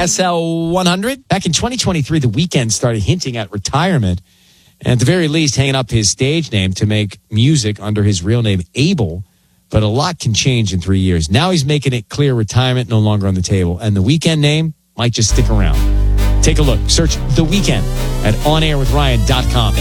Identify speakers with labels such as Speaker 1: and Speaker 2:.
Speaker 1: SL100. Back in 2023, The Weeknd started hinting at retirement, and at the very least, hanging up his stage name to make music under his real name, Abel. But a lot can change in 3 years. Now he's making it clear retirement no longer on the table, and The Weeknd name might just stick around. Take a look. Search The Weeknd at onairwithryan.com.